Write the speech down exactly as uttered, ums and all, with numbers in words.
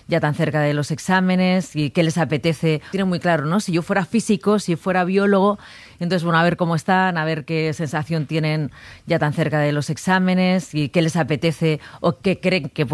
ya tan cerca de los exámenes y qué les apetece. Tienen muy claro, ¿no? Si yo fuera físico, si fuera biólogo, entonces, bueno, a ver cómo están, a ver qué sensación tienen ya tan cerca de los exámenes y qué les apetece o qué creen que